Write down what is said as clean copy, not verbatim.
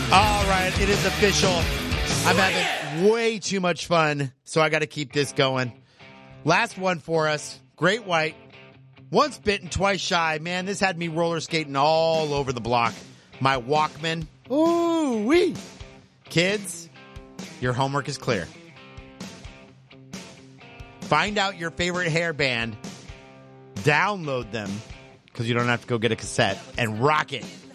All right, it is official. I'm having way too much fun, so I got to keep this going. Last one for us. Great White. Once bitten, twice shy. Man, this had me roller skating all over the block. My Walkman. Ooh wee. Kids, your homework is clear. Find out your favorite hair band. Download them, because you don't have to go get a cassette, and rock it.